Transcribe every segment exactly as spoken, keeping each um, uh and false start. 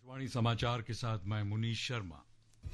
आकाशवाणी समाचार के साथ मैं मुनीश शर्मा।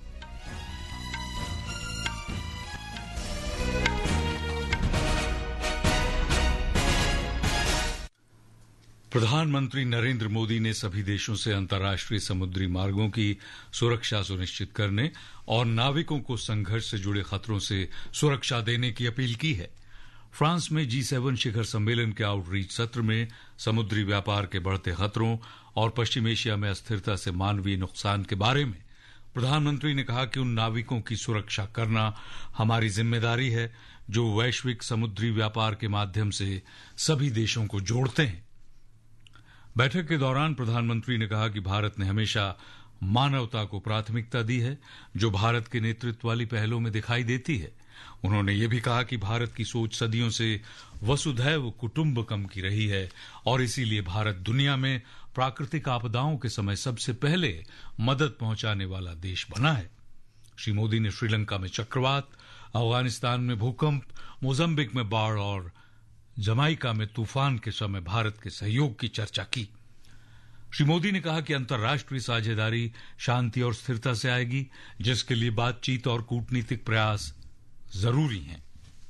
प्रधानमंत्री नरेंद्र मोदी ने सभी देशों से अंतर्राष्ट्रीय समुद्री मार्गों की सुरक्षा सुनिश्चित करने और नाविकों को संघर्ष से जुड़े खतरों से सुरक्षा देने की अपील की है। फ्रांस में जी सेवन शिखर सम्मेलन के आउटरीच सत्र में समुद्री व्यापार के बढ़ते खतरों और पश्चिम एशिया में अस्थिरता से मानवीय नुकसान के बारे में प्रधानमंत्री ने कहा कि उन नाविकों की सुरक्षा करना हमारी जिम्मेदारी है जो वैश्विक समुद्री व्यापार के माध्यम से सभी देशों को जोड़ते हैं। बैठक के दौरान प्रधानमंत्री ने कहा कि भारत ने हमेशा मानवता को प्राथमिकता दी है, जो भारत के नेतृत्व वाली पहलों में दिखाई देती है। उन्होंने ये भी कहा कि भारत की सोच सदियों से वसुधैव कुटुंबकम की रही है और इसीलिए भारत दुनिया में प्राकृतिक आपदाओं के समय सबसे पहले मदद पहुंचाने वाला देश बना है। श्री मोदी ने श्रीलंका में चक्रवात, अफगानिस्तान में भूकंप, मोजाम्बिक में बाढ़ और जमाइका में तूफान के समय भारत के सहयोग की चर्चा की। श्री मोदी ने कहा कि अंतर्राष्ट्रीय साझेदारी शांति और स्थिरता से आएगी, जिसके लिए बातचीत और कूटनीतिक प्रयास जरूरी हैं।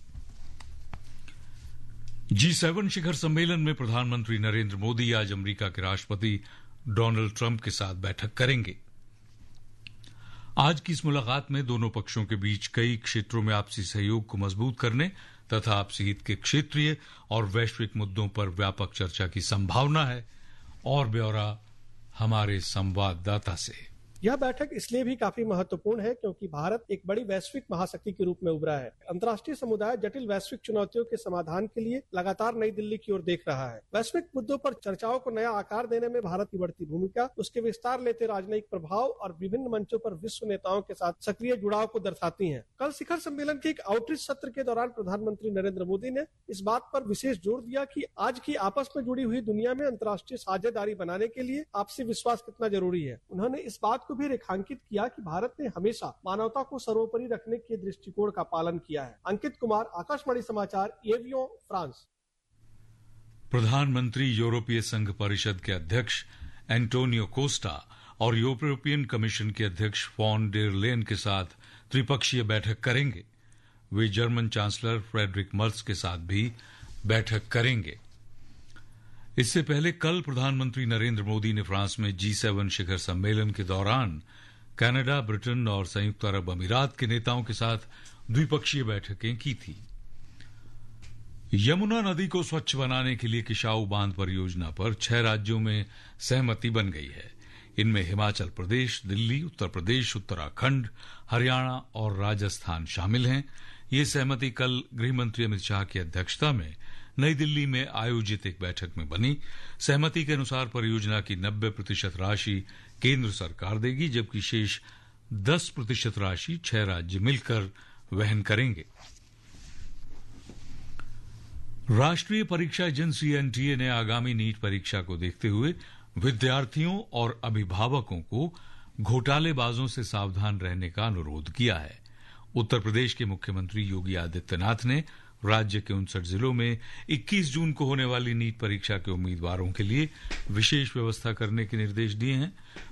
जी सेवन शिखर सम्मेलन में प्रधानमंत्री नरेंद्र मोदी आज अमेरिका के राष्ट्रपति डोनाल्ड ट्रंप के साथ बैठक करेंगे। आज की इस मुलाकात में दोनों पक्षों के बीच कई क्षेत्रों में आपसी सहयोग को मजबूत करने तथा आपसी हित के क्षेत्रीय और वैश्विक मुद्दों पर व्यापक चर्चा की संभावना है। और ब्यौरा हमारे संवाददाता से। यह बैठक इसलिए भी काफी महत्वपूर्ण है क्योंकि भारत एक बड़ी वैश्विक महाशक्ति के रूप में उभरा है। अंतर्राष्ट्रीय समुदाय जटिल वैश्विक चुनौतियों के समाधान के लिए लगातार नई दिल्ली की ओर देख रहा है। वैश्विक मुद्दों पर चर्चाओं को नया आकार देने में भारत की बढ़ती भूमिका, उसके विस्तार लेते राजनयिक प्रभाव और विभिन्न मंचों पर विश्व नेताओं के साथ सक्रिय जुड़ाव को दर्शाती है। कल शिखर सम्मेलन के एक आउटरीच सत्र के दौरान प्रधानमंत्री नरेंद्र मोदी ने इस बात पर विशेष जोर दिया कि आज की आपस में जुड़ी हुई दुनिया में अंतर्राष्ट्रीय साझेदारी बनाने के लिए आपसी विश्वास कितना जरूरी है। उन्होंने इस बात को भी रेखांकित किया कि भारत ने हमेशा मानवता को सर्वोपरि रखने के दृष्टिकोण का पालन किया है। अंकित कुमार, आकाशवाणी समाचार, एवियों, फ्रांस। प्रधानमंत्री यूरोपीय संघ परिषद के अध्यक्ष एंटोनियो कोस्टा और यूरोपियन कमीशन के अध्यक्ष फॉन डेर लेयन के साथ त्रिपक्षीय बैठक करेंगे। वे जर्मन चांसलर फ्रेडरिक मर्ज के साथ भी बैठक करेंगे। इससे पहले कल प्रधानमंत्री नरेंद्र मोदी ने फ्रांस में जी सेवन शिखर सम्मेलन के दौरान कनाडा, ब्रिटेन और संयुक्त अरब अमीरात के नेताओं के साथ द्विपक्षीय बैठकें की थी। यमुना नदी को स्वच्छ बनाने के लिए किशाऊ बांध परियोजना पर छह राज्यों में सहमति बन गई है। इनमें हिमाचल प्रदेश, दिल्ली, उत्तर प्रदेश, उत्तराखंड, हरियाणा और राजस्थान शामिल हैं। ये सहमति कल गृहमंत्री अमित शाह की अध्यक्षता में नई दिल्ली में आयोजित एक बैठक में बनी। सहमति के अनुसार परियोजना की नब्बे प्रतिशत राशि केंद्र सरकार देगी, जबकि शेष दस प्रतिशत राशि छह राज्य मिलकर वहन करेंगे। राष्ट्रीय परीक्षा एजेंसी एनटीए ने आगामी नीट परीक्षा को देखते हुए विद्यार्थियों और अभिभावकों को घोटालेबाजों से सावधान रहने का अनुरोध किया है। उत्तर प्रदेश के मुख्यमंत्री योगी आदित्यनाथ ने राज्य के उनसठ जिलों में इक्कीस जून को होने वाली नीट परीक्षा के उम्मीदवारों के लिए विशेष व्यवस्था करने के निर्देश दिए हैं।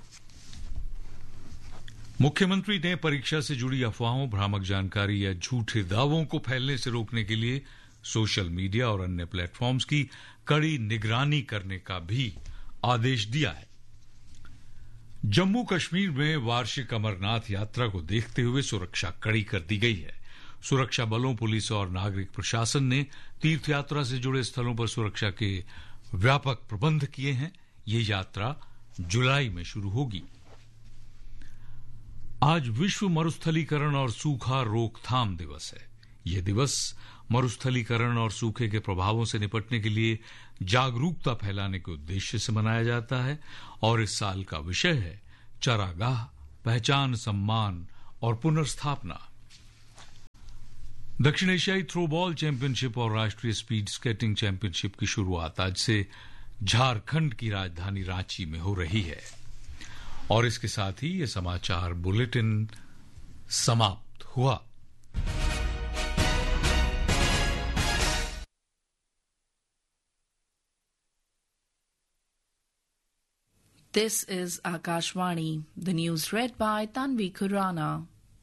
मुख्यमंत्री ने परीक्षा से जुड़ी अफवाहों, भ्रामक जानकारी या झूठे दावों को फैलने से रोकने के लिए सोशल मीडिया और अन्य प्लेटफॉर्म्स की कड़ी निगरानी करने का भी आदेश दिया है। जम्मू कश्मीर में वार्षिक अमरनाथ यात्रा को देखते हुए सुरक्षा कड़ी कर दी गई है। सुरक्षा बलों, पुलिस और नागरिक प्रशासन ने तीर्थ यात्रा से जुड़े स्थलों पर सुरक्षा के व्यापक प्रबंध किए हैं। ये यात्रा जुलाई में शुरू होगी। आज विश्व मरुस्थलीकरण और सूखा रोकथाम दिवस है। यह दिवस मरुस्थलीकरण और सूखे के प्रभावों से निपटने के लिए जागरूकता फैलाने के उद्देश्य से मनाया जाता है और इस साल का विषय है चरागाह, पहचान, सम्मान और पुनर्स्थापना। दक्षिण एशियाई थ्रोबॉल चैंपियनशिप और राष्ट्रीय स्पीड स्केटिंग चैंपियनशिप की शुरुआत आज से झारखंड की राजधानी रांची में हो रही है। और इसके साथ ही ये समाचार बुलेटिन समाप्त हुआ। This is Akashvani. The news read by Tanvi Khurana.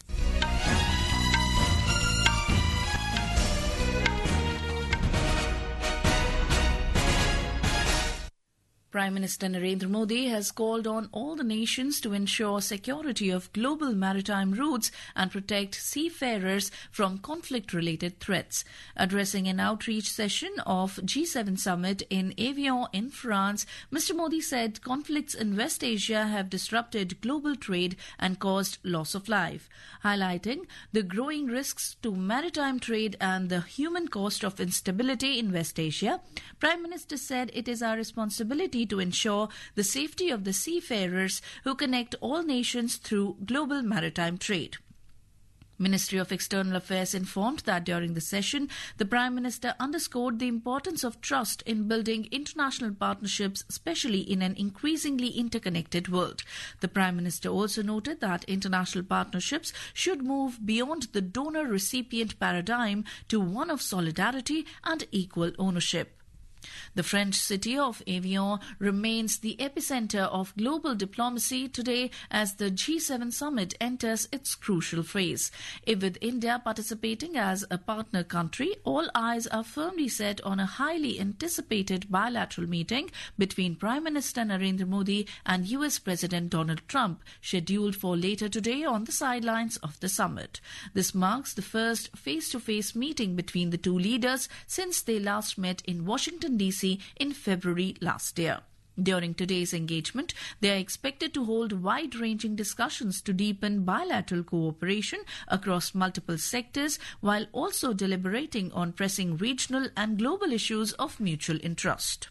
Prime Minister Narendra Modi has called on all the nations to ensure security of global maritime routes and protect seafarers from conflict-related threats. Addressing an outreach session of G seven summit in Evian in France, Mister Modi said conflicts in West Asia have disrupted global trade and caused loss of life. Highlighting the growing risks to maritime trade and the human cost of instability in West Asia, Prime Minister said it is our responsibility to ensure the safety of the seafarers who connect all nations through global maritime trade. Ministry of External Affairs informed that during the session, the Prime Minister underscored the importance of trust in building international partnerships, especially in an increasingly interconnected world. The Prime Minister also noted that international partnerships should move beyond the donor-recipient paradigm to one of solidarity and equal ownership. The French city of Evian remains the epicenter of global diplomacy today as the G seven summit enters its crucial phase. With India participating as a partner country, all eyes are firmly set on a highly anticipated bilateral meeting between Prime Minister Narendra Modi and U S President Donald Trump, scheduled for later today on the sidelines of the summit. This marks the first face-to-face meeting between the two leaders since they last met in Washington, D C in February last year. During today's engagement, they are expected to hold wide-ranging discussions to deepen bilateral cooperation across multiple sectors while also deliberating on pressing regional and global issues of mutual interest.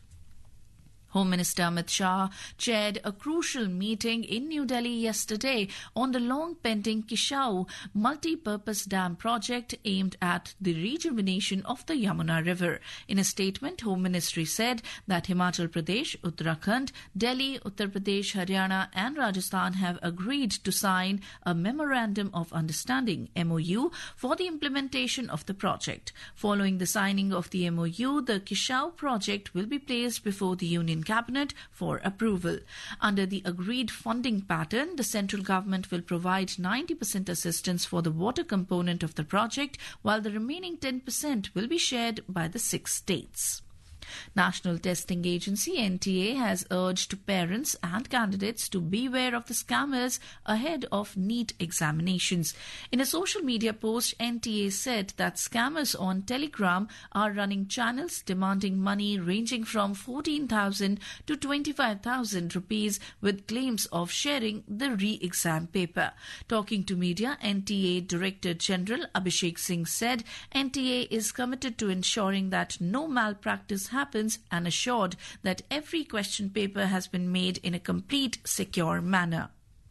Home Minister Amit Shah chaired a crucial meeting in New Delhi yesterday on the long-pending Kishau multi-purpose dam project aimed at the rejuvenation of the Yamuna River. In a statement, Home Ministry said that Himachal Pradesh, Uttarakhand, Delhi, Uttar Pradesh, Haryana and Rajasthan have agreed to sign a Memorandum of Understanding M O U for the implementation of the project. Following the signing of the M O U, the Kishau project will be placed before the Union Cabinet for approval. Under the agreed funding pattern, the central government will provide ninety percent assistance for the water component of the project, while the remaining ten percent will be shared by the six states. National Testing Agency N T A has urged parents and candidates to beware of the scammers ahead of NEET examinations. In a social media post, N T A said that scammers on Telegram are running channels demanding money ranging from fourteen thousand to twenty-five thousand rupees with claims of sharing the re-exam paper. Talking to media, N T A Director General Abhishek Singh said N T A is committed to ensuring that no malpractice happens and assured that every question paper has been made in a complete, secure manner.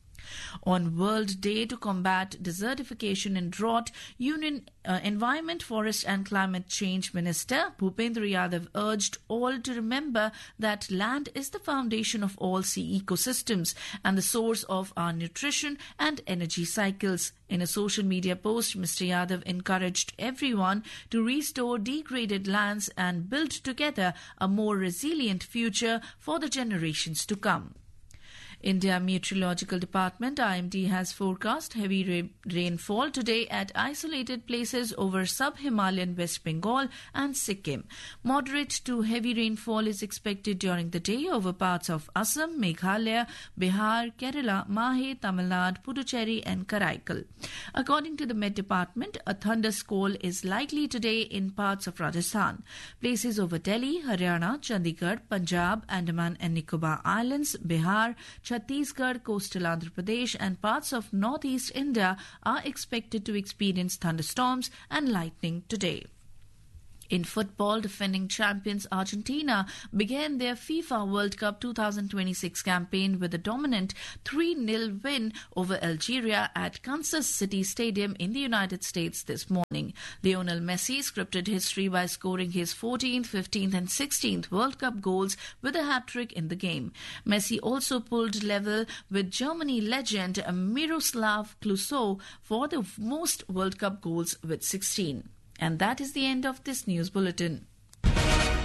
On World Day to Combat Desertification and Drought, Union uh, Environment, Forest and Climate Change Minister Bhupendra Yadav urged all to remember that land is the foundation of all sea ecosystems and the source of our nutrition and energy cycles. In a social media post, Mister Yadav encouraged everyone to restore degraded lands and build together a more resilient future for the generations to come. India Meteorological Department I M D has forecast heavy ra- rainfall today at isolated places over sub-Himalayan West Bengal and Sikkim. Moderate to heavy rainfall is expected during the day over parts of Assam, Meghalaya, Bihar, Kerala, Mahe, Tamil Nadu, Puducherry and Karaikal. According to the Met Department, a thunder squall is likely today in parts of Rajasthan. Places over Delhi, Haryana, Chandigarh, Punjab, Andaman and Nicobar Islands, Bihar, Chhattisgarh, coastal Andhra Pradesh and parts of northeast India are expected to experience thunderstorms and lightning today. In football, defending champions Argentina began their FIFA World Cup twenty twenty-six campaign with a dominant three nil win over Algeria at Kansas City Stadium in the United States this morning. Lionel Messi scripted history by scoring his fourteenth, fifteenth and sixteenth World Cup goals with a hat-trick in the game. Messi also pulled level with Germany legend Miroslav Klose for the most World Cup goals with sixteen. And that is the end of this news bulletin.